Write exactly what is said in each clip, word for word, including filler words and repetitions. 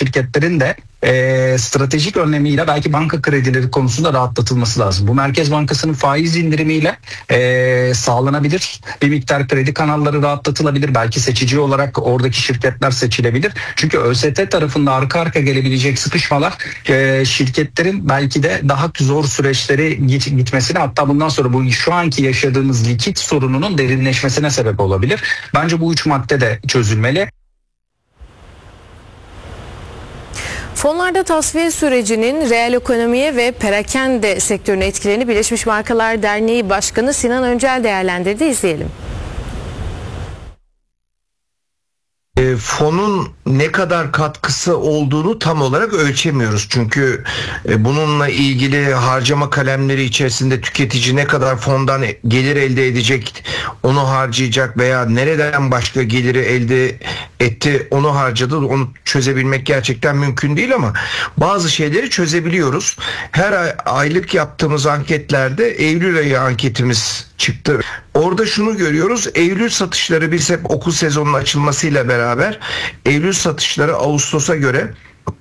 şirketlerin de e, stratejik önlemiyle belki banka kredileri konusunda rahatlatılması lazım. Bu Merkez Bankası'nın faiz indirimiyle e, sağlanabilir. Bir miktar kredi kanalları rahatlatılabilir. Belki seçici olarak oradaki şirketler seçilebilir. Çünkü ÖST tarafında arka arka gelebilecek sıkışmalar e, şirketlerin belki de daha zor süreçleri git, gitmesine, hatta bundan sonra bu şu anki yaşadığımız likit sorununun derinleşmesine sebep olabilir. Bence bu üç madde de çözülmeli. Fonlarda tasfiye sürecinin reel ekonomiye ve perakende sektörüne etkilerini Birleşmiş Markalar Derneği Başkanı Sinan Öncel değerlendirdi. İzleyelim. E, fonun ne kadar katkısı olduğunu tam olarak ölçemiyoruz. Çünkü e, bununla ilgili harcama kalemleri içerisinde tüketici ne kadar fondan gelir elde edecek, onu harcayacak veya nereden başka geliri elde etti, onu harcadı, onu çözebilmek gerçekten mümkün değil ama bazı şeyleri çözebiliyoruz. Her ay, aylık yaptığımız anketlerde Eylül ayı anketimiz çıktı. Orada şunu görüyoruz. Eylül satışları, biz hep okul sezonunun açılmasıyla beraber Eylül satışları Ağustos'a göre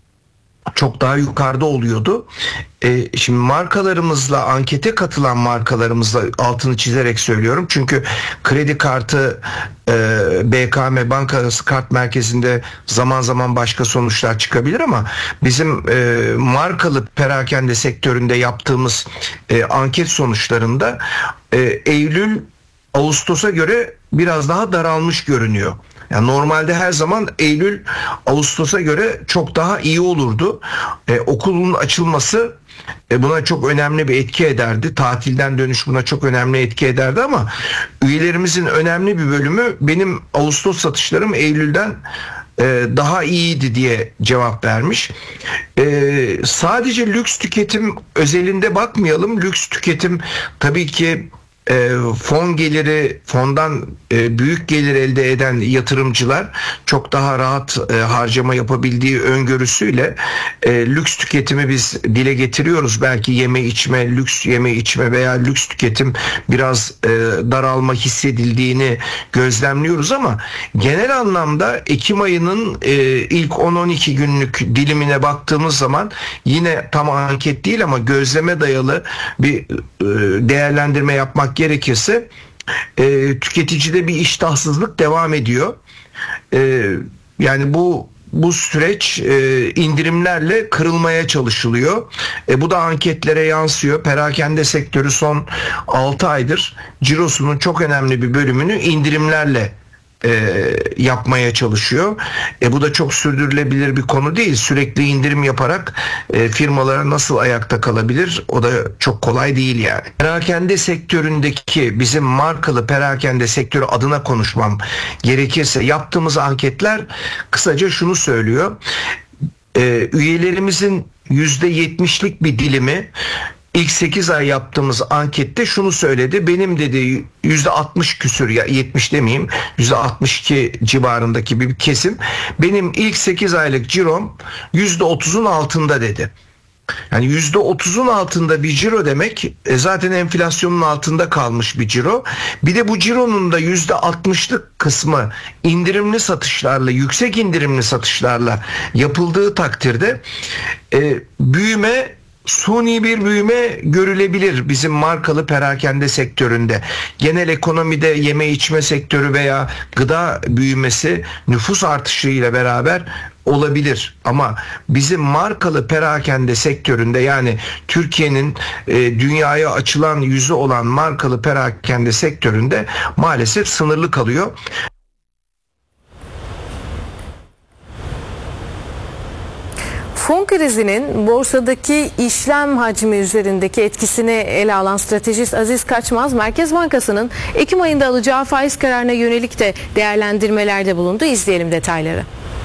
çok daha yukarıda oluyordu. E, şimdi markalarımızla, ankete katılan markalarımızla altını çizerek söylüyorum. Çünkü kredi kartı, e, B K M Banka Arası Kart Merkezi'nde zaman zaman başka sonuçlar çıkabilir ama bizim e, markalı perakende sektöründe yaptığımız e, anket sonuçlarında e, Eylül Ağustos'a göre biraz daha daralmış görünüyor. Yani normalde her zaman Eylül Ağustos'a göre çok daha iyi olurdu. Ee, okulun açılması e, buna çok önemli bir etki ederdi. Tatilden dönüş buna çok önemli etki ederdi ama üyelerimizin önemli bir bölümü benim Ağustos satışlarım Eylül'den e, daha iyiydi diye cevap vermiş. E, sadece lüks tüketim özelinde bakmayalım. Lüks tüketim tabii ki E, fon geliri, fondan e, büyük gelir elde eden yatırımcılar çok daha rahat e, harcama yapabildiği öngörüsüyle e, lüks tüketimi biz dile getiriyoruz. Belki yeme içme, lüks yeme içme veya lüks tüketim biraz e, daralma hissedildiğini gözlemliyoruz ama genel anlamda Ekim ayının e, ilk on on iki günlük dilimine baktığımız zaman yine tam anket değil ama gözleme dayalı bir e, değerlendirme yapmak gerekirse e, tüketicide bir iştahsızlık devam ediyor. E, yani bu bu süreç e, indirimlerle kırılmaya çalışılıyor. E, bu da anketlere yansıyor. Perakende sektörü son altı aydır cirosunun çok önemli bir bölümünü indirimlerle E, yapmaya çalışıyor. E, bu da çok sürdürülebilir bir konu değil. Sürekli indirim yaparak e, firmalara nasıl ayakta kalabilir? O da çok kolay değil yani. Perakende sektöründeki bizim markalı perakende sektörü adına konuşmam gerekirse yaptığımız anketler kısaca şunu söylüyor. E, üyelerimizin yüzde yetmişlik bir dilimi İlk sekiz ay yaptığımız ankette şunu söyledi. Benim dedi yüzde altmış küsür, ya yetmiş demeyeyim, yüzde altmış iki civarındaki bir kesim. Benim ilk sekiz aylık cirom yüzde otuzun altında dedi. Yani yüzde otuzun altında bir ciro demek e, zaten enflasyonun altında kalmış bir ciro. Bir de bu cironun da yüzde altmışlık kısmı indirimli satışlarla, yüksek indirimli satışlarla yapıldığı takdirde e, büyüme, suni bir büyüme görülebilir bizim markalı perakende sektöründe. Genel ekonomide yeme içme sektörü veya gıda büyümesi nüfus artışıyla beraber olabilir. Ama bizim markalı perakende sektöründe, yani Türkiye'nin e, dünyaya açılan yüzü olan markalı perakende sektöründe maalesef sınırlı kalıyor. Fon krizinin borsadaki işlem hacmi üzerindeki etkisini ele alan stratejist Aziz Kaçmaz, Merkez Bankası'nın Ekim ayında alacağı faiz kararına yönelik de değerlendirmelerde bulundu. İzleyelim detayları.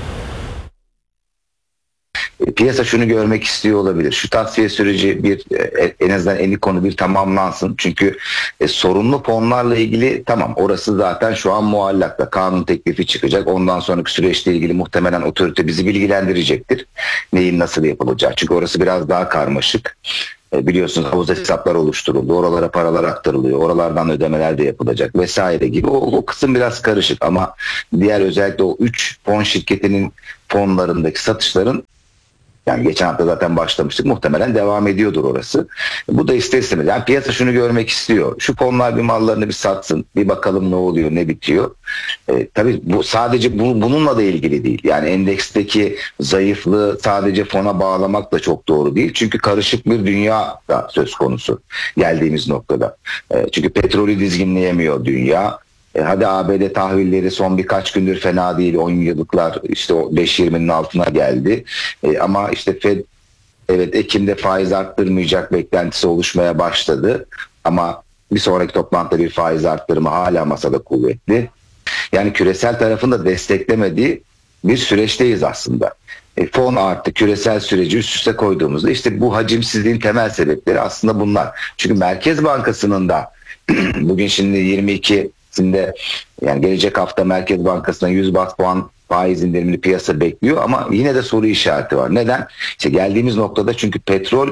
Piyasa şunu görmek istiyor olabilir. Şu tasfiye süreci bir en azından en konu bir tamamlansın. Çünkü e, sorunlu fonlarla ilgili tamam, orası zaten şu an muallakta. Kanun teklifi çıkacak. Ondan sonraki süreçle ilgili muhtemelen otorite bizi bilgilendirecektir. Neyin nasıl yapılacağı. Çünkü orası biraz daha karmaşık. E, biliyorsunuz havuz hesaplar oluşturuldu. Oralara paralar aktarılıyor. Oralardan ödemeler de yapılacak vesaire gibi. O, o kısım biraz karışık ama diğer özellikle o üç fon şirketinin fonlarındaki satışların, yani geçen hafta zaten başlamıştık, muhtemelen devam ediyordur orası. Bu da ister istemez. Yani piyasa şunu görmek istiyor. Şu fonlar bir mallarını bir satsın. Bir bakalım ne oluyor, ne bitiyor. E, tabii bu sadece bu, bununla da ilgili değil. Yani endeksteki zayıflığı sadece fona bağlamak da çok doğru değil. Çünkü karışık bir dünya da söz konusu geldiğimiz noktada. E, çünkü petrolü dizginleyemiyor dünya. E hadi A B D tahvilleri son birkaç gündür fena değil. on yıllıklar işte o beş yirminin altına geldi. E, ama işte Fed evet Ekim'de faiz arttırmayacak beklentisi oluşmaya başladı. Ama bir sonraki toplantıda bir faiz arttırımı hala masada kuvvetli. Yani küresel tarafın da desteklemediği bir süreçteyiz aslında. E, fon artı küresel süreci üst üste koyduğumuzda işte bu hacimsizliğin temel sebepleri aslında bunlar. Çünkü Merkez Bankası'nın da bugün şimdi yirmi iki yani gelecek hafta Merkez Bankası'na yüz bas puan faiz indirimli piyasa bekliyor ama yine de soru işareti var. Neden? İşte geldiğimiz noktada çünkü petrol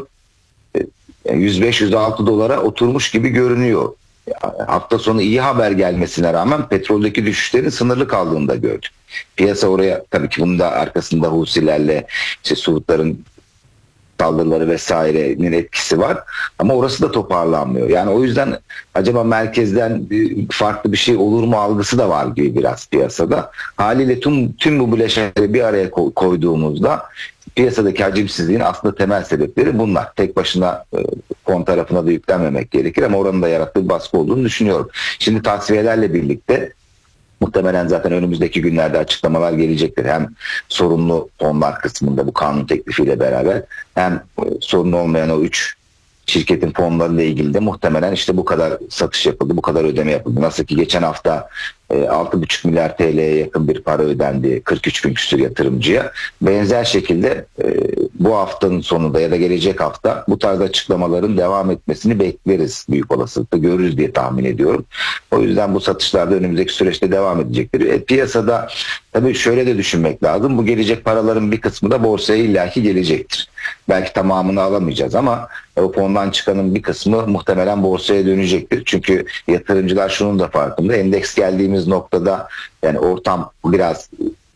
yüz beş yüz altı dolara oturmuş gibi görünüyor. Hafta sonu iyi haber gelmesine rağmen petroldeki düşüşlerin sınırlı kaldığını da gördük. Piyasa oraya, tabii ki bunun da arkasında Husilerle işte Suudların saldırıları vesairenin etkisi var ama orası da toparlanmıyor. Yani o yüzden acaba merkezden farklı bir şey olur mu algısı da var gibi biraz piyasada. Haliyle tüm, tüm bu bileşenleri bir araya koyduğumuzda piyasadaki hacimsizliğin aslında temel sebepleri bunlar. Tek başına fon tarafına da yüklenmemek gerekir ama oranın da yarattığı bir baskı olduğunu düşünüyorum. Şimdi tasfiyelerle birlikte muhtemelen zaten önümüzdeki günlerde açıklamalar gelecektir. Hem sorunlu fonlar kısmında bu kanun teklifiyle beraber hem sorunlu olmayan o üç şirketin fonlarıyla ilgili de muhtemelen işte bu kadar satış yapıldı, bu kadar ödeme yapıldı. Nasıl ki geçen hafta altı buçuk milyar T L'ye yakın bir para ödendi kırk üç bin küsur yatırımcıya. Benzer şekilde bu haftanın sonunda ya da gelecek hafta bu tarz açıklamaların devam etmesini bekleriz, büyük olasılıkla görürüz diye tahmin ediyorum. O yüzden bu satışlar da önümüzdeki süreçte devam edecektir. E, piyasada tabii şöyle de düşünmek lazım. Bu gelecek paraların bir kısmı da borsaya illaki gelecektir. Belki tamamını alamayacağız ama o fondan çıkanın bir kısmı muhtemelen borsaya dönecektir. Çünkü yatırımcılar şunun da farkında. Endeks geldiğimiz noktada yani ortam biraz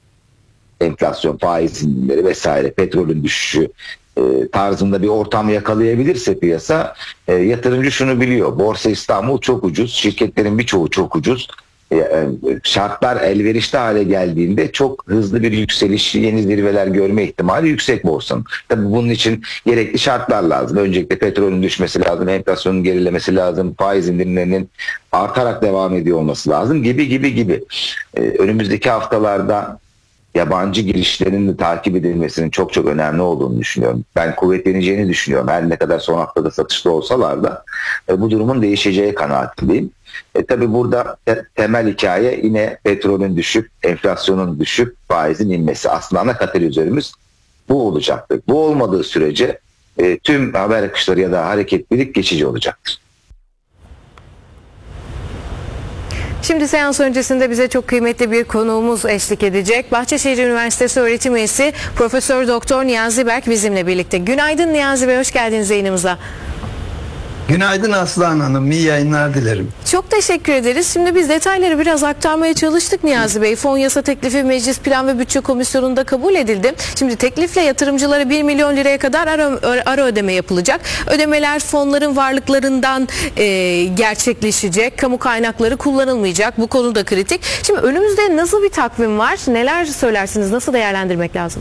enflasyon, faiz indirimleri vesaire, petrolün düşüşü e, tarzında bir ortam yakalayabilirse piyasa, e, yatırımcı şunu biliyor. Borsa İstanbul çok ucuz. Şirketlerin birçoğu çok ucuz. Şartlar elverişli hale geldiğinde çok hızlı bir yükseliş, yeni zirveler görme ihtimali yüksek borsanın. Tabii bunun için gerekli şartlar lazım. Öncelikle petrolün düşmesi lazım, enflasyonun gerilemesi lazım, faiz indirimlerinin artarak devam ediyor olması lazım gibi gibi gibi. Ee, önümüzdeki haftalarda yabancı girişlerinin de takip edilmesinin çok çok önemli olduğunu düşünüyorum. Ben kuvvetleneceğini düşünüyorum. Her ne kadar son haftada satışta olsalar da e, bu durumun değişeceği kanaatindeyim. E, tabii burada te- temel hikaye yine petrolün düşüp, enflasyonun düşüp, faizin inmesi. Aslında ana katalizörümüz bu olacaktır. Bu olmadığı sürece e, tüm haber akışları ya da hareketlilik geçici olacaktır. Şimdi seans öncesinde bize çok kıymetli bir konuğumuz eşlik edecek. Bahçeşehir Üniversitesi öğretim üyesi Profesör Doktor Niyazi Berk bizimle birlikte. Günaydın Niyazi Bey, hoş geldiniz yayınımıza. Günaydın Aslan Hanım, iyi yayınlar dilerim. Çok teşekkür ederiz. Şimdi biz detayları biraz aktarmaya çalıştık Niyazi Bey. Fon yasa teklifi Meclis Plan ve Bütçe Komisyonu'nda kabul edildi. Şimdi teklifle yatırımcılara bir milyon liraya kadar ara, ara ödeme yapılacak. Ödemeler fonların varlıklarından e, gerçekleşecek. Kamu kaynakları kullanılmayacak. Bu konu da kritik. Şimdi önümüzde nasıl bir takvim var? Neler söylersiniz? Nasıl değerlendirmek lazım?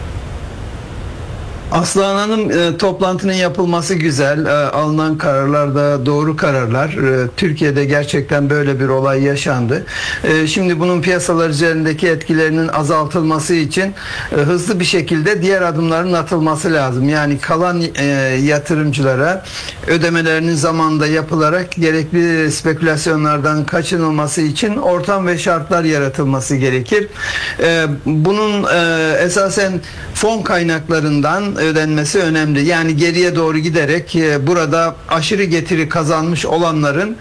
Aslan Hanım, e, toplantının yapılması güzel, e, alınan kararlar da doğru kararlar. E, Türkiye'de gerçekten böyle bir olay yaşandı. E, şimdi bunun piyasalar üzerindeki etkilerinin azaltılması için e, hızlı bir şekilde diğer adımların atılması lazım. Yani kalan e, yatırımcılara ödemelerinin zamanında yapılarak gerekli spekülasyonlardan kaçınılması için ortam ve şartlar yaratılması gerekir. E, bunun e, esasen fon kaynaklarından ödenmesi önemli. Yani geriye doğru giderek e, burada aşırı getiri kazanmış olanların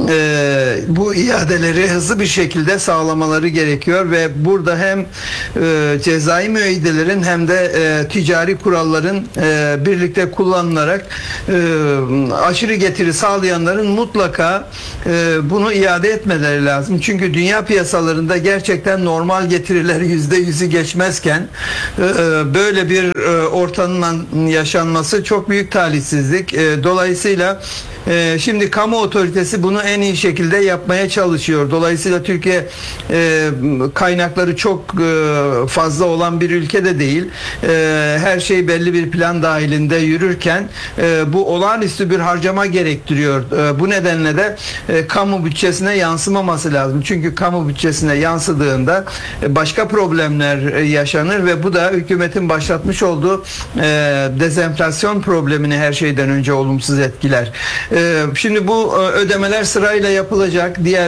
e, bu iadeleri hızlı bir şekilde sağlamaları gerekiyor ve burada hem e, cezai müeyyidelerin hem de e, ticari kuralların e, birlikte kullanılarak e, aşırı getiri sağlayanların mutlaka e, bunu iade etmeleri lazım. Çünkü dünya piyasalarında gerçekten normal getiriler yüzde yüzü geçmezken e, böyle bir e, ortamın yaşanması çok büyük talihsizlik. E, dolayısıyla e, şimdi kamu otoritesi bunu en iyi şekilde yapmaya çalışıyor. Dolayısıyla Türkiye e, kaynakları çok e, fazla olan bir ülke de değil. E, her şey belli bir plan dahilinde yürürken e, bu olağanüstü bir harcama gerektiriyor. E, bu nedenle de e, kamu bütçesine yansımaması lazım. Çünkü kamu bütçesine yansıdığında e, başka problemler e, yaşanır ve bu da hükümetin başlatmış olduğu e, dezenflasyon problemini her şeyden önce olumsuz etkiler. E, şimdi bu e, ödemeler sırayla yapılacak. Diğer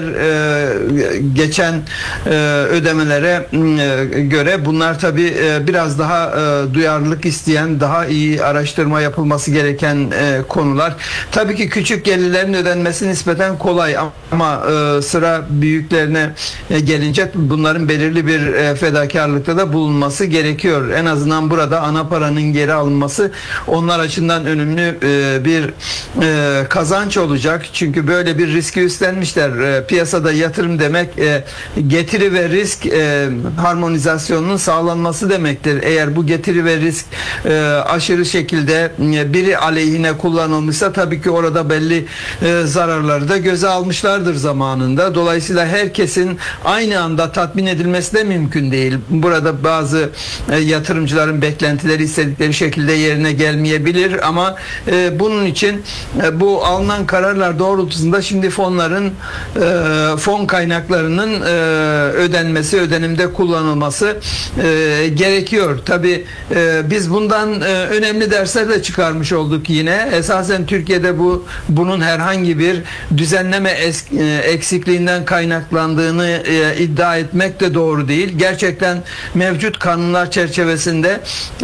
e, geçen e, ödemelere e, göre bunlar tabii e, biraz daha e, duyarlılık isteyen, daha iyi araştırma yapılması gereken e, konular. Tabii ki küçük gelirlerin ödenmesi nispeten kolay ama e, sıra büyüklerine e, gelince bunların belirli bir e, fedakarlıkta da bulunması gerekiyor. En azından burada ana paranın geri alınması onlar açısından önemli e, bir e, kazanç olacak. Çünkü böyle bir riski üstlenmişler. E, piyasada yatırım demek e, getiri ve risk e, harmonizasyonunun sağlanması demektir. Eğer bu getiri ve risk e, aşırı şekilde e, biri aleyhine kullanılmışsa tabii ki orada belli e, zararları da göze almışlardır zamanında. Dolayısıyla herkesin aynı anda tatmin edilmesi de mümkün değil. Burada bazı e, yatırımcıların beklentileri istedikleri şekilde yerine gelmeyebilir ama e, bunun için e, bu alınan kararlar doğrultusunda şimdi fonların e, fon kaynaklarının e, ödenmesi, ödenimde kullanılması e, gerekiyor. Tabii e, biz bundan e, önemli dersler de çıkarmış olduk yine. Esasen Türkiye'de bu bunun herhangi bir düzenleme es, e, eksikliğinden kaynaklandığını e, iddia etmek de doğru değil. Gerçekten mevcut kanunlar çerçevesinde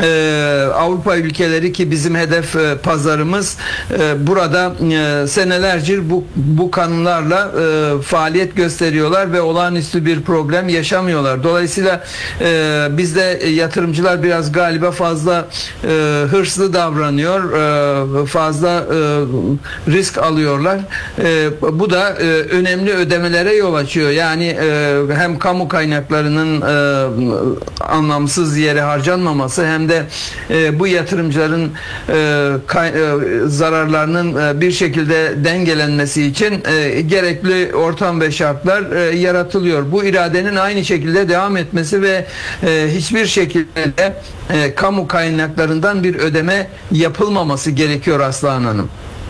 e, Avrupa ülkeleri ki bizim hedef e, pazarımız e, burada e, senelerce bu bu kanunlarla e, faaliyet gösteriyorlar ve olağanüstü bir problem yaşamıyorlar. Dolayısıyla e, bizde yatırımcılar biraz galiba fazla e, hırslı davranıyor, e, fazla e, risk alıyorlar. E, bu da e, önemli ödemelere yol açıyor. Yani e, hem kamu kaynaklarının e, anlamsız yere harcanmaması hem de e, bu yatırımcıların e, kay, e, zararlarının e, bir şekilde dengelenmesi için e, gerekli ortam ve şartlar e, yaratılıyor. Bu iradenin aynı şekilde devam etmesi ve e, hiçbir şekilde e, kamu kaynaklarından bir ödeme yapılmaması gerekiyor Aslan Hanım.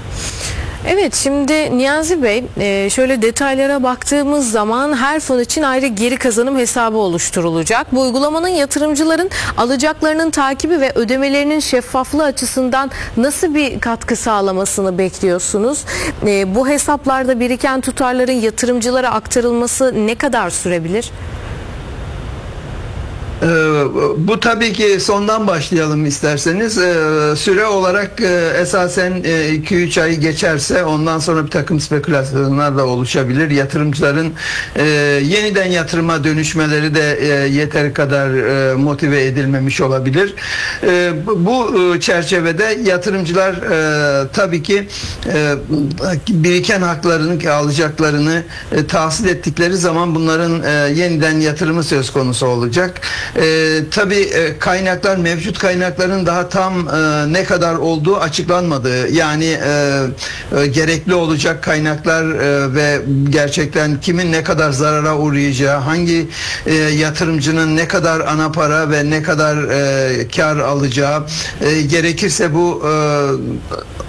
Evet, şimdi Niyazi Bey, şöyle detaylara baktığımız zaman her fon için ayrı geri kazanım hesabı oluşturulacak. Bu uygulamanın yatırımcıların alacaklarının takibi ve ödemelerinin şeffaflığı açısından nasıl bir katkı sağlamasını bekliyorsunuz? Bu hesaplarda biriken tutarların yatırımcılara aktarılması ne kadar sürebilir? Ee, bu tabii ki sondan başlayalım isterseniz. Ee, süre olarak e, esasen iki üç ay geçerse ondan sonra bir takım spekülasyonlar da oluşabilir. Yatırımcıların e, yeniden yatırıma dönüşmeleri de e, yeteri kadar e, motive edilmemiş olabilir. E, bu e, çerçevede yatırımcılar e, tabii ki e, biriken haklarını, alacaklarını e, tahsil ettikleri zaman bunların e, yeniden yatırımı söz konusu olacak. Ee, tabii e, kaynaklar, mevcut kaynakların daha tam e, ne kadar olduğu açıklanmadı. Yani e, e, gerekli olacak kaynaklar e, ve gerçekten kimin ne kadar zarara uğrayacağı, hangi e, yatırımcının ne kadar ana para ve ne kadar e, kar alacağı, e, gerekirse bu e,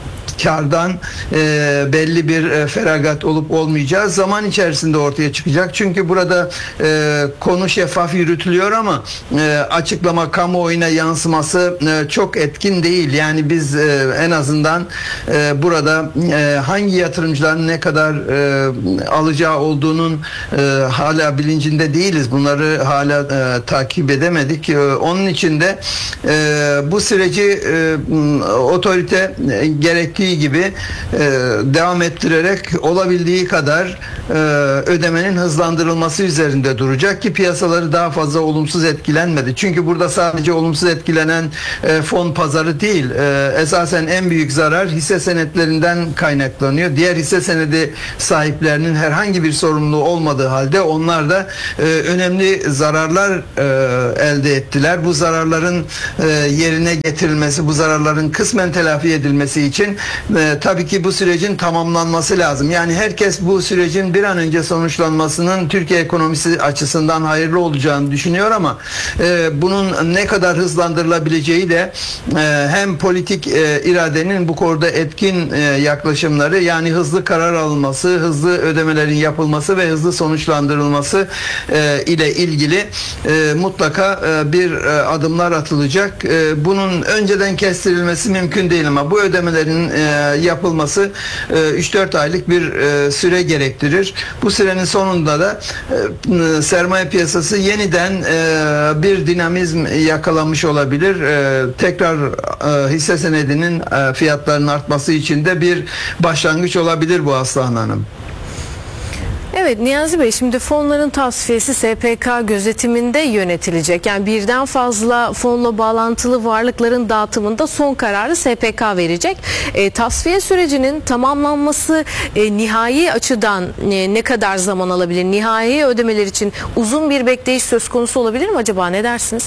kardan e, belli bir e, feragat olup olmayacağı zaman içerisinde ortaya çıkacak. Çünkü burada e, konu şeffaf yürütülüyor ama e, açıklama kamuoyuna yansıması e, çok etkin değil. Yani biz e, en azından e, burada e, hangi yatırımcıların ne kadar e, alacağı olduğunun e, hala bilincinde değiliz. Bunları hala e, takip edemedik. E, onun için de e, bu süreci e, otorite e, gerektiği gibi e, devam ettirerek olabildiği kadar e, ödemenin hızlandırılması üzerinde duracak ki piyasaları daha fazla olumsuz etkilenmedi. Çünkü burada sadece olumsuz etkilenen e, fon pazarı değil. E, esasen en büyük zarar hisse senetlerinden kaynaklanıyor. Diğer hisse senedi sahiplerinin herhangi bir sorumluluğu olmadığı halde onlar da e, önemli zararlar e, elde ettiler. Bu zararların e, yerine getirilmesi, bu zararların kısmen telafi edilmesi için e, tabii ki bu sürecin tamamlanması lazım. Yani herkes bu sürecin bir an önce sonuçlanmasının Türkiye ekonomisi açısından hayırlı olacağını düşünüyor ama e, bunun ne kadar hızlandırılabileceği de e, hem politik e, iradenin bu konuda etkin e, yaklaşımları, yani hızlı karar alınması, hızlı ödemelerin yapılması ve hızlı sonuçlandırılması e, ile ilgili e, mutlaka e, bir e, adımlar atılacak. E, bunun önceden kestirilmesi mümkün değil ama bu ödemelerin e, yapılması e, üç dört aylık bir e, süre gerektirir. Bu sürenin sonunda da e, sermaye piyasası yeniden e, bir dinamizm yakalamış olabilir. E, tekrar e, hisse senedinin e, fiyatlarının artması için de bir başlangıç olabilir bu Aslan Hanım. Evet Niyazi Bey, şimdi fonların tasfiyesi S P K gözetiminde yönetilecek. Yani birden fazla fonla bağlantılı varlıkların dağıtımında son kararı S P K verecek. E, tasfiye sürecinin tamamlanması e, nihai açıdan e, ne kadar zaman alabilir? Nihai ödemeler için uzun bir bekleyiş söz konusu olabilir mi acaba? Ne dersiniz?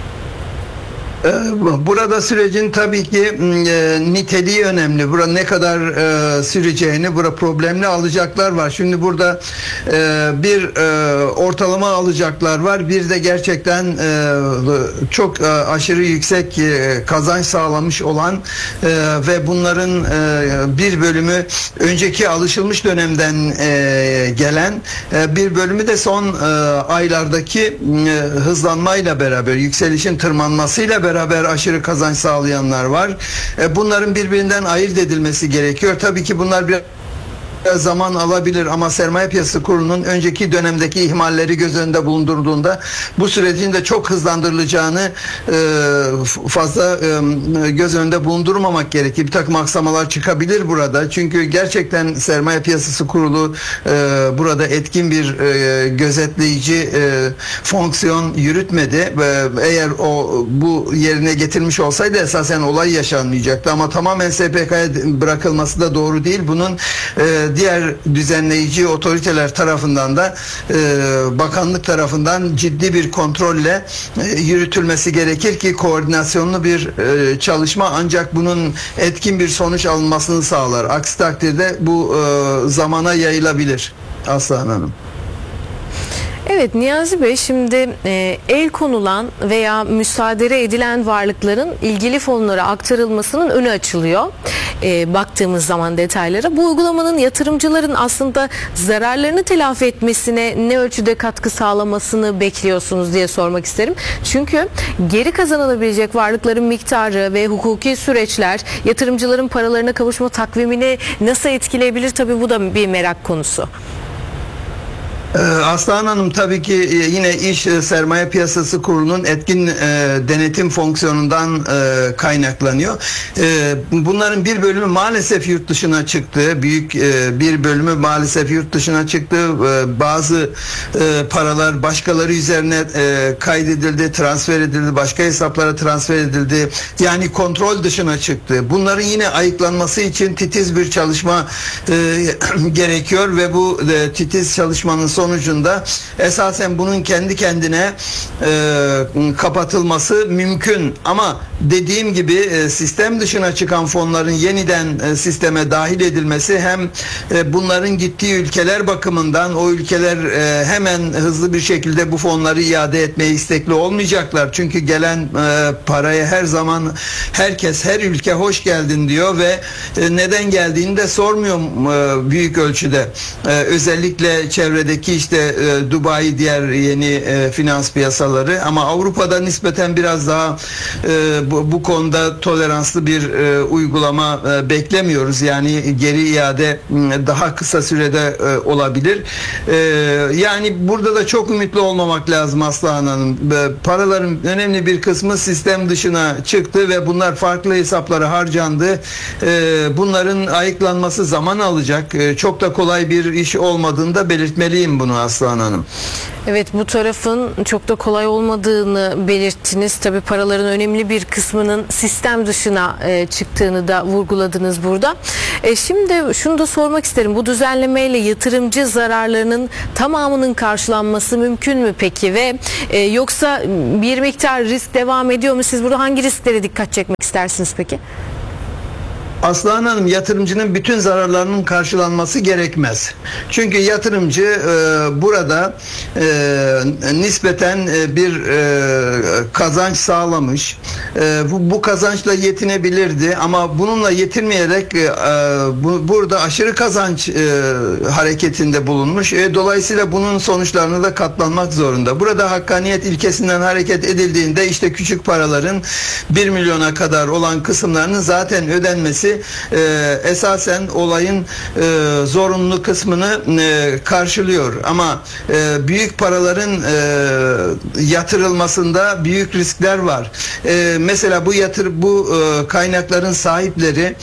Burada sürecin tabii ki e, niteliği önemli. Burada ne kadar e, süreceğini, burada problemli alacaklar var. Şimdi burada e, bir e, ortalama alacaklar var. Bir de gerçekten e, çok e, aşırı yüksek e, kazanç sağlamış olan e, ve bunların e, bir bölümü önceki alışılmış dönemden e, gelen, e, bir bölümü de son e, aylardaki e, hızlanmayla beraber, yükselişin tırmanmasıyla beraber beraber aşırı kazanç sağlayanlar var. Bunların birbirinden ayırt edilmesi gerekiyor. Tabii ki bunlar bir zaman alabilir ama Sermaye Piyasası Kurulu'nun önceki dönemdeki ihmalleri göz önünde bulundurduğunda bu sürecin de çok hızlandırılacağını e, fazla e, göz önünde bulundurmamak gerekir. Bir takım aksamalar çıkabilir burada. Çünkü gerçekten Sermaye Piyasası Kurulu e, burada etkin bir e, gözetleyici e, fonksiyon yürütmedi. E, eğer o bu yerine getirmiş olsaydı esasen olay yaşanmayacaktı ama tamamen S P K'ya bırakılması da doğru değil. Bunun e, diğer düzenleyici otoriteler tarafından da e, bakanlık tarafından ciddi bir kontrolle e, yürütülmesi gerekir ki koordinasyonlu bir e, çalışma ancak bunun etkin bir sonuç alınmasını sağlar. Aksi takdirde bu e, zamana yayılabilir Aslan Hanım. Evet Niyazi Bey, şimdi e, el konulan veya müsaade edilen varlıkların ilgili fonlara aktarılmasının önü açılıyor. E, baktığımız zaman detaylara, bu uygulamanın yatırımcıların aslında zararlarını telafi etmesine ne ölçüde katkı sağlamasını bekliyorsunuz diye sormak isterim. Çünkü geri kazanılabilecek varlıkların miktarı ve hukuki süreçler yatırımcıların paralarına kavuşma takvimini nasıl etkileyebilir? Tabii bu da bir merak konusu. Aslan Hanım, tabii ki yine iş Sermaye Piyasası Kurulu'nun etkin e, denetim fonksiyonundan e, kaynaklanıyor. E, bunların bir bölümü maalesef yurt dışına çıktı. Büyük e, bir bölümü maalesef yurt dışına çıktı. E, bazı e, paralar başkaları üzerine e, kaydedildi, transfer edildi, başka hesaplara transfer edildi. Yani kontrol dışına çıktı. Bunların yine ayıklanması için titiz bir çalışma e, gerekiyor ve bu e, titiz çalışmanın son sonucunda esasen bunun kendi kendine e, kapatılması mümkün. Ama dediğim gibi e, sistem dışına çıkan fonların yeniden e, sisteme dahil edilmesi hem e, bunların gittiği ülkeler bakımından o ülkeler e, hemen hızlı bir şekilde bu fonları iade etmeye istekli olmayacaklar. Çünkü gelen e, paraya her zaman herkes, her ülke hoş geldin diyor ve e, neden geldiğini de sormuyor e, büyük ölçüde. E, özellikle çevredeki işte e, Dubai, diğer yeni e, finans piyasaları, ama Avrupa'da nispeten biraz daha e, bu, bu konuda toleranslı bir e, uygulama e, beklemiyoruz. Yani geri iade e, daha kısa sürede e, olabilir. E, yani burada da çok ümitli olmamak lazım Aslıhan Hanım. E, paraların önemli bir kısmı sistem dışına çıktı ve bunlar farklı hesaplara harcandı. E, bunların ayıklanması zaman alacak. E, çok da kolay bir iş olmadığını da belirtmeliyim bunu Aslıhan Hanım. Evet, bu tarafın çok da kolay olmadığını belirttiniz. Tabii paraların önemli bir kısmının sistem dışına e, çıktığını da vurguladınız burada. E, şimdi şunu da sormak isterim. Bu düzenlemeyle yatırımcı zararlarının tamamının karşılanması mümkün mü peki? Ve e, yoksa bir miktar risk devam ediyor mu? Siz burada hangi risklere dikkat çekmek istersiniz peki? Aslıhan Hanım, yatırımcının bütün zararlarının karşılanması gerekmez. Çünkü yatırımcı e, burada e, nispeten e, bir e, kazanç sağlamış. E, bu, bu kazançla yetinebilirdi ama bununla yetinmeyerek e, bu, burada aşırı kazanç e, hareketinde bulunmuş. E, dolayısıyla bunun sonuçlarına da katlanmak zorunda. Burada hakkaniyet ilkesinden hareket edildiğinde işte küçük paraların bir milyona kadar olan kısımlarının zaten ödenmesi e, esasen olayın e, zorunlu kısmını e, karşılıyor. Ama e, büyük paraların e, yatırılmasında büyük riskler var. E, mesela bu yatır bu e, kaynakların sahipleri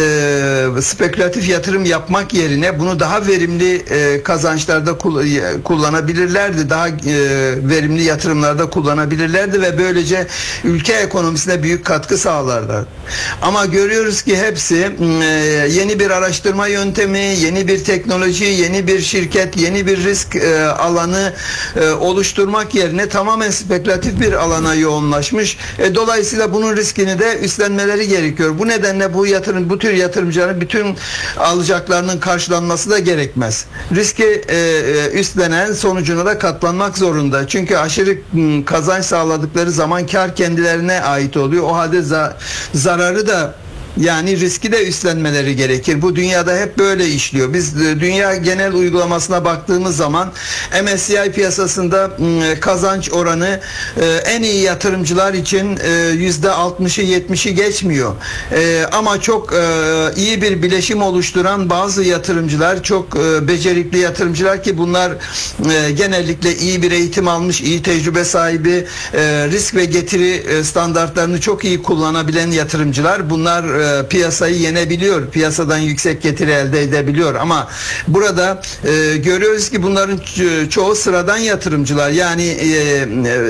e, spekülatif yatırım yapmak yerine bunu daha verimli e, kazançlarda kullanabilirlerdi. Daha e, verimli yatırımlarda kullanabilirlerdi ve böylece ülke ekonomisine büyük katkı sağlarlar. Ama görüyoruz ki hepsi e, yeni bir araştırma yöntemi, yeni bir teknoloji, yeni bir şirket, yeni bir risk e, alanı e, oluşturmak yerine tamamen spekülatif bir alana yoğunlaşmış. E, dolayısıyla bunun riskini de üstlenmeleri gerekiyor. Bu nedenle bu yatırım, bu tür yatırımcıların bütün alacaklarının karşılanması da gerekmez. Riski e, e, üstlenen sonucuna da katlanmak zorunda. Çünkü aşırı m, kazanç sağladıkları zaman kar kendilerine ait oluyor. O halde za, zararı da, yani riski de üstlenmeleri gerekir. Bu dünyada hep böyle işliyor. Biz dünya genel uygulamasına baktığımız zaman M S C I piyasasında kazanç oranı en iyi yatırımcılar için yüzde altmışı yetmişi geçmiyor. Ama çok iyi bir bileşim oluşturan bazı yatırımcılar, çok becerikli yatırımcılar ki bunlar genellikle iyi bir eğitim almış, iyi tecrübe sahibi, risk ve getiri standartlarını çok iyi kullanabilen yatırımcılar. Bunlar piyasayı yenebiliyor, piyasadan yüksek getiri elde edebiliyor. Ama burada e, görüyoruz ki bunların ço- çoğu sıradan yatırımcılar. Yani e, e,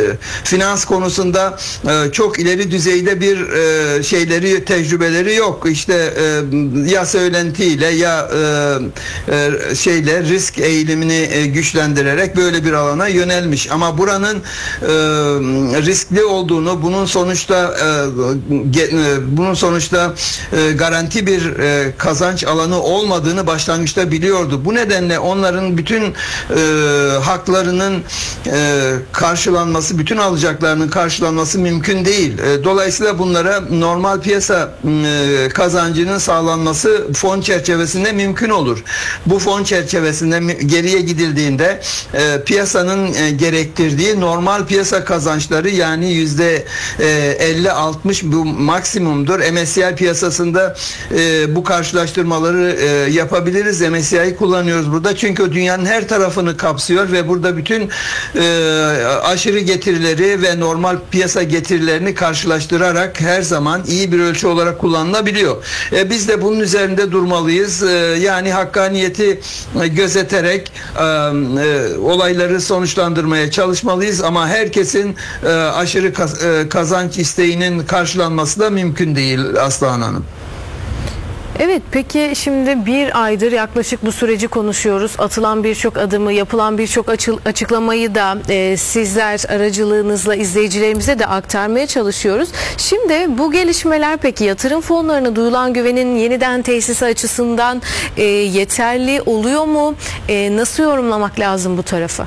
finans konusunda e, çok ileri düzeyde bir e, şeyleri, tecrübeleri yok. İşte e, ya söylentiyle ya e, e, şeyle risk eğilimini e, güçlendirerek böyle bir alana yönelmiş. Ama buranın e, riskli olduğunu, bunun sonuçta e, ge, e, bunun sonuçta E, garanti bir e, kazanç alanı olmadığını başlangıçta biliyordu. Bu nedenle onların bütün e, haklarının e, karşılanması, bütün alacaklarının karşılanması mümkün değil. E, dolayısıyla bunlara normal piyasa e, kazancının sağlanması fon çerçevesinde mümkün olur. Bu fon çerçevesinde geriye gidildiğinde e, piyasanın e, gerektirdiği normal piyasa kazançları, yani yüzde elli altmış bu maksimumdur. M S C I piyasasında e, bu karşılaştırmaları e, yapabiliriz. M S C I'yi kullanıyoruz burada. Çünkü dünyanın her tarafını kapsıyor ve burada bütün e, aşırı getirileri ve normal piyasa getirilerini karşılaştırarak her zaman iyi bir ölçü olarak kullanılabiliyor. E, biz de bunun üzerinde durmalıyız. E, yani hakkaniyeti e, gözeterek e, e, olayları sonuçlandırmaya çalışmalıyız ama herkesin e, aşırı kaz, e, kazanç isteğinin karşılanması da mümkün değil Aslıhan Hanım. Evet, peki şimdi bir aydır yaklaşık bu süreci konuşuyoruz. Atılan birçok adımı, yapılan birçok açıklamayı da e, sizler aracılığınızla izleyicilerimize de aktarmaya çalışıyoruz. Şimdi bu gelişmeler peki yatırım fonlarına duyulan güvenin yeniden tesisi açısından e, yeterli oluyor mu? E, nasıl yorumlamak lazım bu tarafı?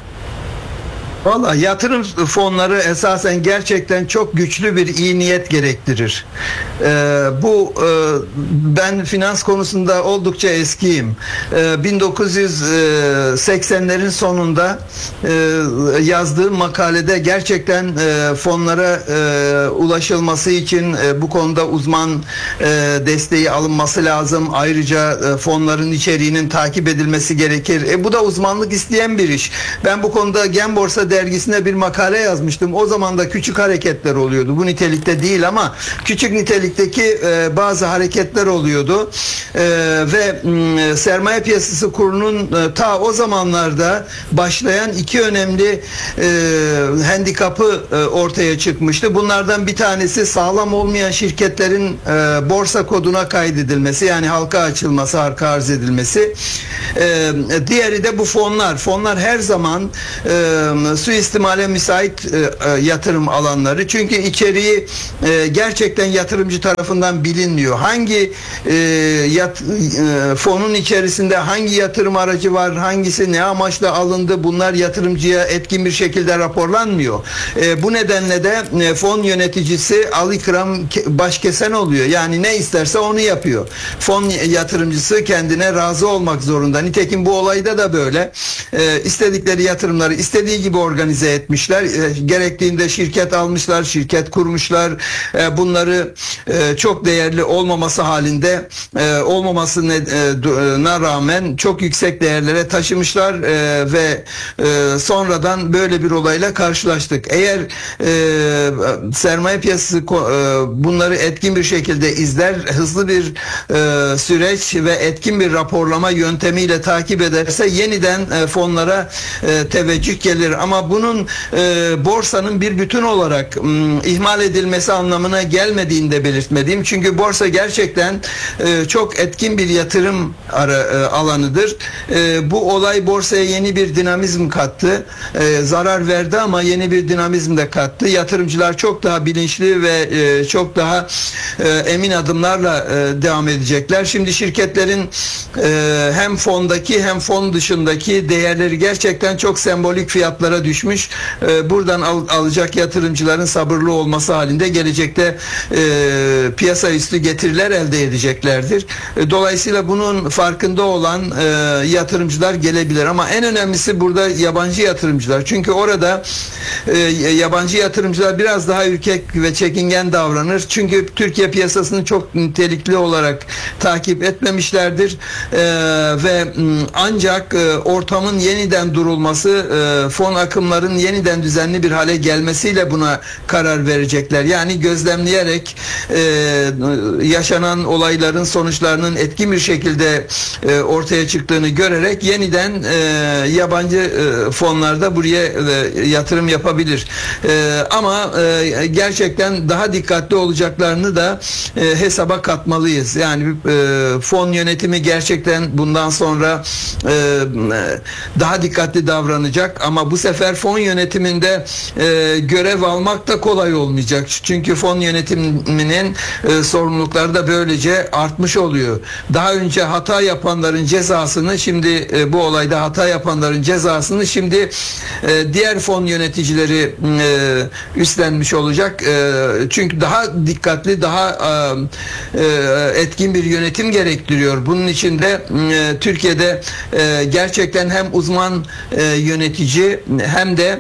Valla yatırım fonları esasen gerçekten çok güçlü bir iyi niyet gerektirir. Ee, bu e, ben finans konusunda oldukça eskiyim. Ee, bin dokuz yüz seksenlerin sonunda e, yazdığım makalede gerçekten e, fonlara e, ulaşılması için e, bu konuda uzman e, desteği alınması lazım. Ayrıca e, fonların içeriğinin takip edilmesi gerekir. E, bu da uzmanlık isteyen bir iş. Ben bu konuda Gen Borsa dergisine bir makale yazmıştım. O zaman da küçük hareketler oluyordu. Bu nitelikte değil ama küçük nitelikteki e, bazı hareketler oluyordu. E, ve m, sermaye piyasası kurulunun e, ta o zamanlarda başlayan iki önemli e, handikapı e, ortaya çıkmıştı. Bunlardan bir tanesi sağlam olmayan şirketlerin e, borsa koduna kaydedilmesi, yani halka açılması, halka arz edilmesi. E, diğeri de bu fonlar. Fonlar her zaman e, suistimale müsait e, e, yatırım alanları. Çünkü içeriği e, gerçekten yatırımcı tarafından bilinmiyor. Hangi e, yat, e, fonun içerisinde hangi yatırım aracı var, hangisi ne amaçla alındı, bunlar yatırımcıya etkin bir şekilde raporlanmıyor. E, bu nedenle de e, fon yöneticisi alikram başkesen oluyor. Yani ne isterse onu yapıyor. Fon yatırımcısı kendine razı olmak zorunda. Nitekim bu olayda da böyle. E, istedikleri yatırımları istediği gibi organize etmişler. E, gerektiğinde şirket almışlar, şirket kurmuşlar. E, bunları e, çok değerli olmaması halinde e, olmamasına rağmen çok yüksek değerlere taşımışlar e, ve e, sonradan böyle bir olayla karşılaştık. Eğer e, sermaye piyasası e, bunları etkin bir şekilde izler, hızlı bir e, süreç ve etkin bir raporlama yöntemiyle takip ederse yeniden e, fonlara e, teveccüh gelir. Ama bunun e, borsanın bir bütün olarak m, ihmal edilmesi anlamına gelmediğini de belirtmeliyim. Çünkü borsa gerçekten e, çok etkin bir yatırım ara, e, alanıdır. E, bu olay borsaya yeni bir dinamizm kattı. E, zarar verdi ama yeni bir dinamizm de kattı. Yatırımcılar çok daha bilinçli ve e, çok daha e, emin adımlarla e, devam edecekler. Şimdi şirketlerin e, hem fondaki hem fon dışındaki değerleri gerçekten çok sembolik fiyatlara düşmüş. E, buradan al, alacak yatırımcıların sabırlı olması halinde gelecekte e, piyasa üstü getiriler elde edeceklerdir. E, dolayısıyla bunun farkında olan e, yatırımcılar gelebilir ama en önemlisi burada yabancı yatırımcılar. Çünkü orada e, yabancı yatırımcılar biraz daha ürkek ve çekingen davranır. Çünkü Türkiye piyasasını çok nitelikli olarak takip etmemişlerdir. E, ve ancak e, ortamın yeniden durulması, e, fon akımların yeniden düzenli bir hale gelmesiyle buna karar verecekler. Yani gözlemleyerek e, yaşanan olayların sonuçlarının etkin bir şekilde e, ortaya çıktığını görerek yeniden e, yabancı e, fonlarda buraya e, yatırım yapabilir. E, ama e, gerçekten daha dikkatli olacaklarını da e, hesaba katmalıyız. Yani e, fon yönetimi gerçekten bundan sonra e, daha dikkatli davranacak ama bu sefer fon yönetiminde e, görev almak da kolay olmayacak. Çünkü fon yönetiminin e, sorumlulukları da böylece artmış oluyor. Daha önce hata yapanların cezasını şimdi e, bu olayda hata yapanların cezasını şimdi e, diğer fon yöneticileri e, üstlenmiş olacak. E, çünkü daha dikkatli, daha e, e, etkin bir yönetim gerektiriyor. Bunun için de e, Türkiye'de e, gerçekten hem uzman e, yönetici hem de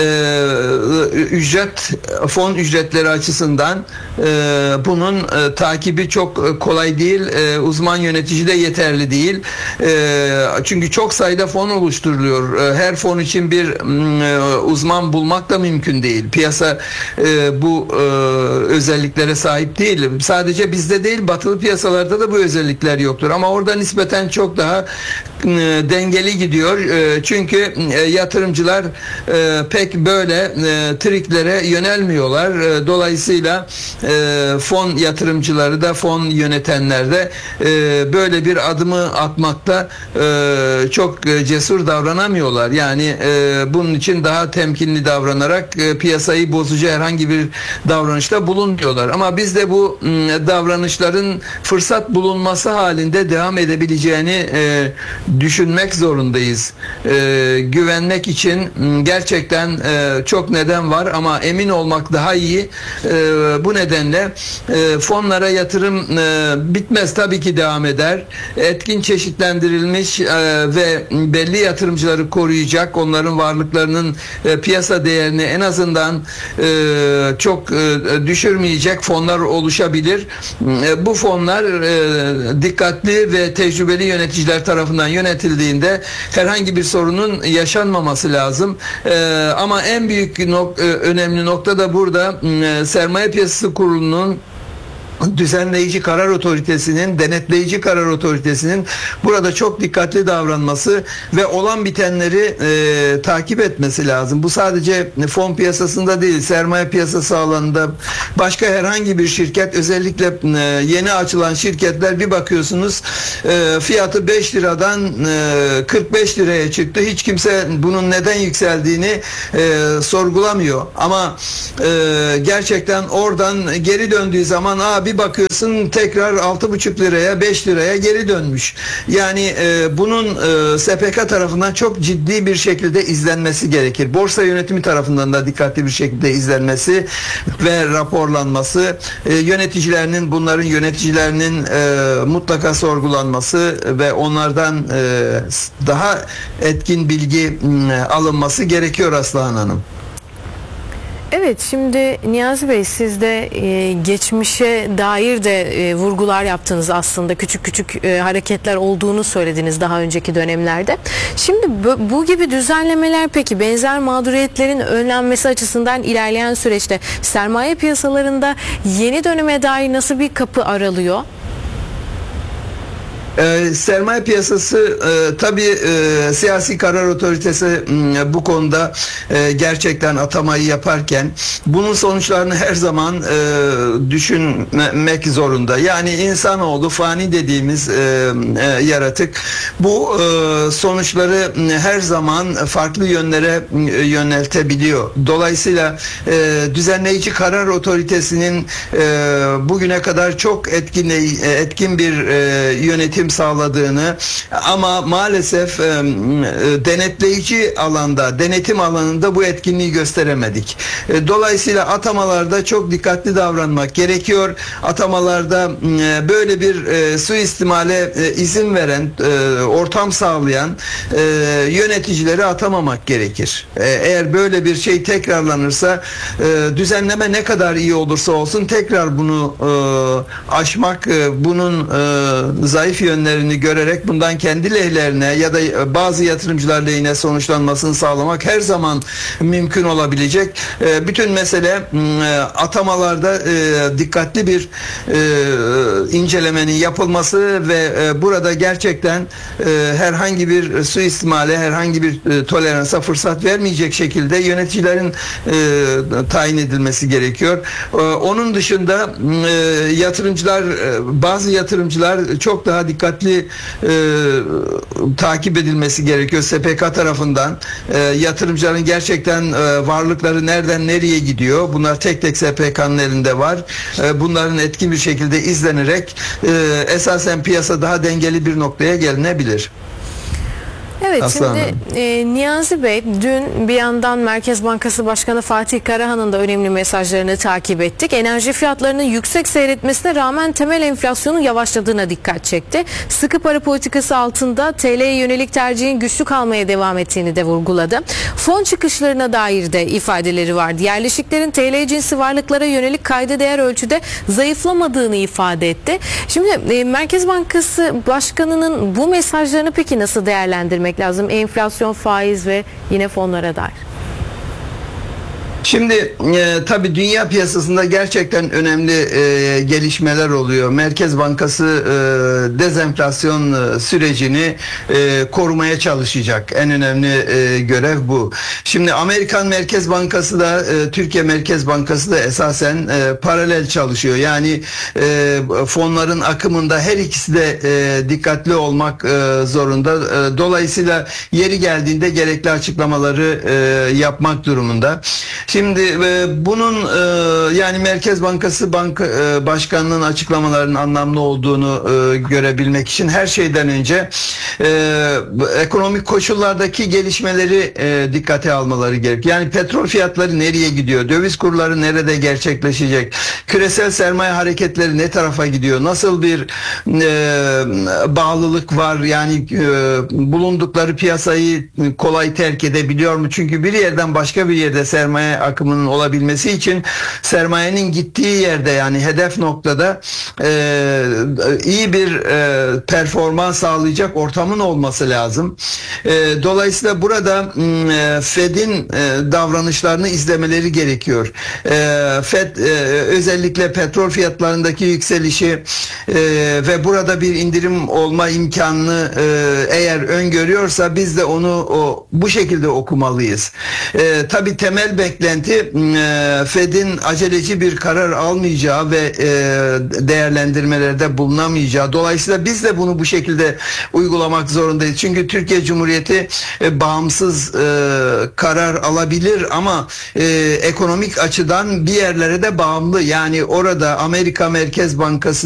e, ücret, fon ücretleri açısından e, bunun e, takibi çok kolay değil. E, uzman yönetici de yeterli değil. E, çünkü çok sayıda fon oluşturuluyor. E, her fon için bir e, uzman bulmak da mümkün değil. Piyasa e, bu e, özelliklere sahip değil. Sadece bizde değil, batılı piyasalarda da bu özellikler yoktur. Ama orada nispeten çok daha e, dengeli gidiyor. E, çünkü e, yatırımcılar e, pek böyle e, triklere yönelmiyorlar. E, dolayısıyla e, fon yatırımcıları da fon yönetenler de e, böyle bir adımı atmakta e, çok e, cesur davranamıyorlar. Yani e, bunun için daha temkinli davranarak e, piyasayı bozucu herhangi bir davranışta bulunmuyorlar. Ama biz de bu m, davranışların fırsat bulunması halinde devam edebileceğini e, düşünmek zorundayız. E, güvenmek için m, gerçekten e, çok neden var ama emin olmak daha iyi. E, bu nedenle e, fonlara yatırım e, bitmez, tabii ki devam eder. Etkin, çeşitlendirilmiş e, ve belli yatırımcıları koruyacak, onların varlıklarının e, piyasa değerini en azından e, çok e, düşürmeyecek fonlar oluşabilir. E, bu fonlar e, dikkatli ve tecrübeli yöneticiler tarafından yönetildiğinde herhangi bir sorunun yaşanmaması lazım. E, ama en büyük nok- e, önemli nokta da burada e, Sermaye Piyasası Kurulu'nun, düzenleyici karar otoritesinin, denetleyici karar otoritesinin burada çok dikkatli davranması ve olan bitenleri e, takip etmesi lazım. Bu sadece fon piyasasında değil, sermaye piyasası alanında başka herhangi bir şirket, özellikle e, yeni açılan şirketler, bir bakıyorsunuz e, fiyatı beş liradan e, kırk beş liraya çıktı. Hiç kimse bunun neden yükseldiğini e, sorgulamıyor. Ama e, gerçekten oradan geri döndüğü zaman abi bir bakıyorsun tekrar altı buçuk liraya, beş liraya geri dönmüş. Yani e, bunun e, S P K tarafından çok ciddi bir şekilde izlenmesi gerekir. Borsa yönetimi tarafından da dikkatli bir şekilde izlenmesi ve raporlanması, e, yöneticilerinin, bunların yöneticilerinin e, mutlaka sorgulanması ve onlardan e, daha etkin bilgi e, alınması gerekiyor Aslıhan Hanım. Evet, şimdi Niyazi Bey, siz de e, geçmişe dair de e, vurgular yaptınız aslında. Küçük küçük e, hareketler olduğunu söylediniz daha önceki dönemlerde. Şimdi bu, bu gibi düzenlemeler peki benzer mağduriyetlerin önlenmesi açısından ilerleyen süreçte sermaye piyasalarında yeni döneme dair nasıl bir kapı aralıyor? E, sermaye piyasası e, tabii e, siyasi karar otoritesi e, bu konuda e, gerçekten atamayı yaparken bunun sonuçlarını her zaman e, düşünmek zorunda. Yani insanoğlu, fani dediğimiz e, e, yaratık, bu e, sonuçları her zaman farklı yönlere e, yöneltebiliyor. Dolayısıyla e, düzenleyici karar otoritesinin e, bugüne kadar çok etkin etkin bir e, yönetim sağladığını ama maalesef e, denetleyici alanda, denetim alanında bu etkinliği gösteremedik. E, dolayısıyla atamalarda çok dikkatli davranmak gerekiyor. Atamalarda e, böyle bir e, suistimale e, izin veren, e, ortam sağlayan e, yöneticileri atamamak gerekir. E, eğer böyle bir şey tekrarlanırsa e, düzenleme ne kadar iyi olursa olsun tekrar bunu e, aşmak, e, bunun e, zayıf yönlerini görerek bundan kendi lehlerine ya da bazı yatırımcılar lehine sonuçlanmasını sağlamak her zaman mümkün olabilecek. E, bütün mesele e, atamalarda e, dikkatli bir e, incelemenin yapılması ve e, burada gerçekten e, herhangi bir suistimale, herhangi bir e, toleransa fırsat vermeyecek şekilde yöneticilerin e, tayin edilmesi gerekiyor. E, onun dışında e, yatırımcılar, e, bazı yatırımcılar çok daha dikkatli e, takip edilmesi gerekiyor S P K tarafından. E, yatırımcıların gerçekten e, varlıkları nereden nereye gidiyor? Bunlar tek tek S P K'nın elinde var. E, bunların etkin bir şekilde izlenerek e, esasen piyasa daha dengeli bir noktaya gelinebilir. Evet, Aslan şimdi e, Niyazi Bey, dün bir yandan Merkez Bankası Başkanı Fatih Karahan'ın da önemli mesajlarını takip ettik. Enerji fiyatlarının yüksek seyretmesine rağmen temel enflasyonun yavaşladığına dikkat çekti. Sıkı para politikası altında T L'ye yönelik tercihin güçlü kalmaya devam ettiğini de vurguladı. Fon çıkışlarına dair de ifadeleri vardı. Yerleşiklerin T L cinsi varlıklara yönelik kayda değer ölçüde zayıflamadığını ifade etti. Şimdi e, Merkez Bankası Başkanı'nın bu mesajlarını peki nasıl değerlendirmek lazım? Enflasyon, faiz ve yine fonlara dair. Şimdi e, tabii dünya piyasasında gerçekten önemli e, gelişmeler oluyor. Merkez Bankası e, dezenflasyon e, sürecini e, korumaya çalışacak. En önemli e, görev bu. Şimdi Amerikan Merkez Bankası da e, Türkiye Merkez Bankası da esasen e, paralel çalışıyor. Yani e, fonların akımında her ikisi de e, dikkatli olmak e, zorunda. E, dolayısıyla yeri geldiğinde gerekli açıklamaları e, yapmak durumunda. Şimdi e, bunun e, yani Merkez Bankası Banka e, Başkanı'nın açıklamalarının anlamlı olduğunu e, görebilmek için her şeyden önce e, ekonomik koşullardaki gelişmeleri e, dikkate almaları gerekiyor. Yani petrol fiyatları nereye gidiyor? Döviz kurları nerede gerçekleşecek? Küresel sermaye hareketleri ne tarafa gidiyor? Nasıl bir e, bağlılık var? Yani e, bulundukları piyasayı kolay terk edebiliyor mu? Çünkü bir yerden başka bir yerde sermaye akımının olabilmesi için sermayenin gittiği yerde yani hedef noktada e, iyi bir e, performans sağlayacak ortamın olması lazım. E, dolayısıyla burada e, Fed'in e, davranışlarını izlemeleri gerekiyor. E, Fed e, özellikle petrol fiyatlarındaki yükselişi e, ve burada bir indirim olma imkanını e, eğer öngörüyorsa biz de onu o, bu şekilde okumalıyız. E, tabii temel beklenti e, Fed'in aceleci bir karar almayacağı ve e, değerlendirmelerde bulunamayacağı. Dolayısıyla biz de bunu bu şekilde uygulamak zorundayız. Çünkü Türkiye Cumhuriyeti e, bağımsız e, karar alabilir ama e, ekonomik açıdan bir yerlere de bağımlı. Yani orada Amerika Merkez Bankası